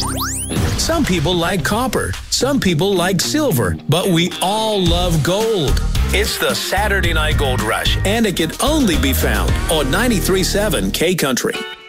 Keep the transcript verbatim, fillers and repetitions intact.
Some people like copper, some people like silver, but we all love gold. It's the Saturday Night Gold Rush, and it can only be found on ninety-three point seven K Country.